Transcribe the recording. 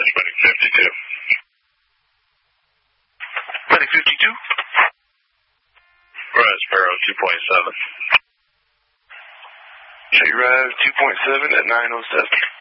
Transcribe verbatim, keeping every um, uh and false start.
Medic fifty-two. Medic fifty-two? Rise, Sparrow two point seven. J-Rise two point seven at nine oh seven.